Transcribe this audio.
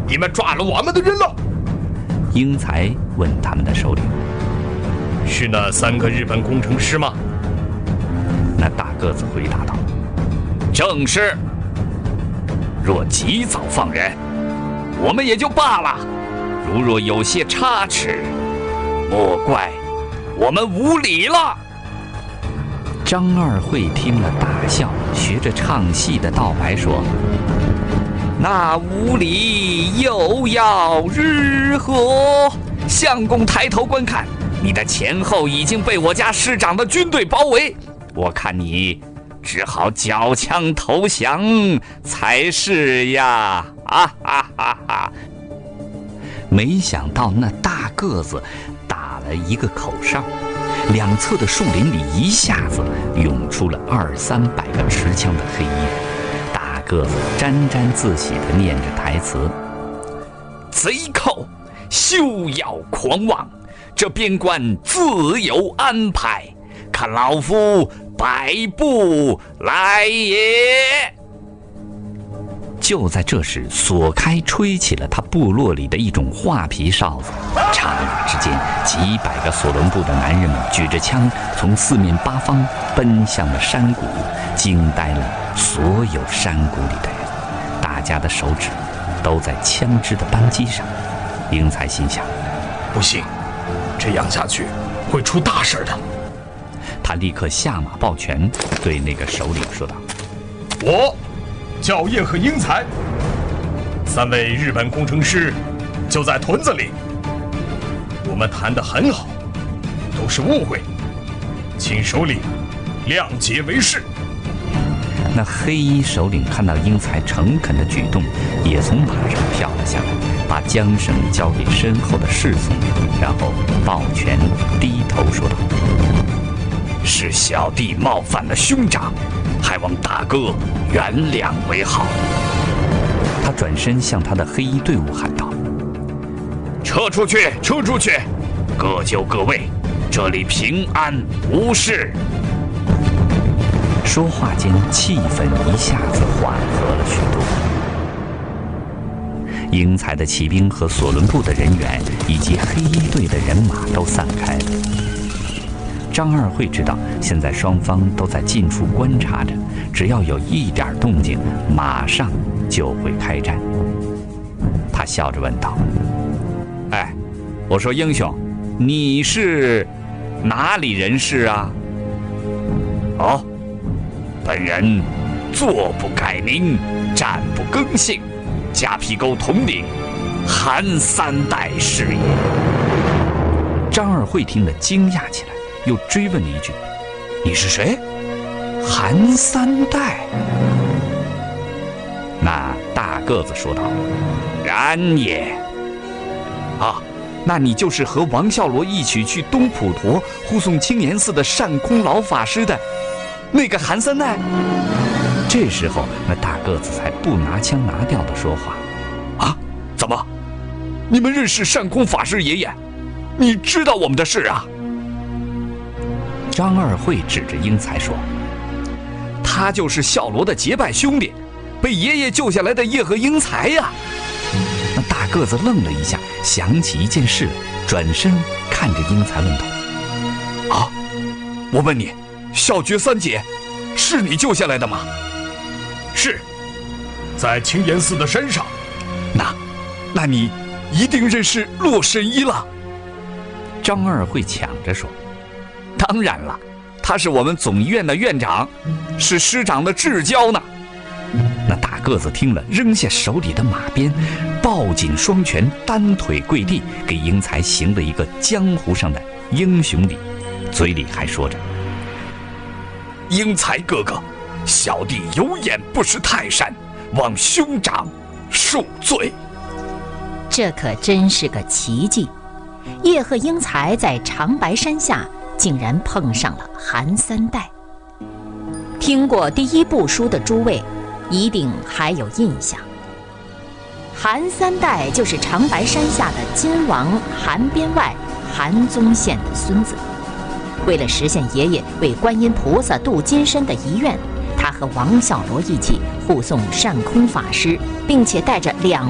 你们抓了我们的人了？ 英才问他们的首领：“ 是那3个日本工程师吗？” 那大个子回答道：“正是。若及早放人，我们也就罢了；如若有些差池，莫怪我们无礼了。”张二会听了大笑，学着唱戏的道白说：“那无礼又要如何？相公抬头观看，你的前后已经被我家师长的军队包围，我看你只好缴枪投降才是呀！”啊哈哈哈！没想到那大个子打了一个口哨，两侧的树林里一下子涌出了200-300个持枪的黑衣人。大个子沾沾自喜地念着台词：“贼寇休要狂妄，这边关自有安排，看老夫摆布来也！”就在这时，索开吹起了他部落里的一种画皮哨子，刹那之间，几百个索伦部的男人们举着枪，从四面八方奔向了山谷，惊呆了所有山谷里的人。大家的手指都在枪支的扳机上。英才心想： 不行，这样下去会出大事的。 他立刻下马抱拳，对那个首领说道：“ 我叫叶赫英才，3位日本工程师就在屯子里，我们谈得很好，都是误会，请首领谅解为是。” 那黑衣首领看到英才诚恳的举动，也从马上跳了下来，把缰绳交给身后的侍从，然后抱拳低头说道：“是小弟冒犯了兄长，还望大哥原谅为好。”他转身向他的黑衣队伍喊道：“撤出去，撤出去，各就各位，这里平安无事。”说话间，气氛一下子缓和了许多。英才的骑兵和索伦部的人员以及黑衣队的人马都散开了。张二会知道，现在双方都在近处观察着，只要有一点动静，马上就会开战。他笑着问道：“哎，我说英雄，你是哪里人士啊？”“哦，本人坐不改名，战不更姓，夹皮沟统领韩3代是也。”张二会听了惊讶起来，又追问了一句：“你是谁？韩3代？”那大个子说道：“然也。”“啊，那你就是和王孝罗一起去东普陀护送青岩寺的善空老法师的那个韩3代？”这时候，那大个子才不拿腔拿调地说话：“啊，怎么？你们认识善空法师爷爷？你知道我们的事啊？”张二会指着英才说：“他就是孝罗的结拜兄弟，被爷爷救下来的叶赫英才呀。”那大个子愣了一下，想起一件事来，转身看着英才问道：“啊，我问你，孝觉3姐是你救下来的吗？”“ 是，在青岩寺的山上。”“ 那你一定认识洛神医了？”张二会抢着说：“当然了，他是我们总医院的院长，是师长的至交呢。”那大个子听了，扔下手里的马鞭，抱紧双拳，单腿跪地，给英才行了一个江湖上的英雄礼，嘴里还说着：“英才哥哥，小弟有眼不识泰山，望兄长恕罪。” 这可真是个奇迹，叶赫英才在长白山下竟然碰上了韩3代。听过第1部书的诸位一定还有印象，韩3代就是长白山下的金王韩边外韩宗宪的孙子。为了实现爷爷为观音菩萨度金身的遗愿，他和王孝罗一起护送善空法师，并且带着2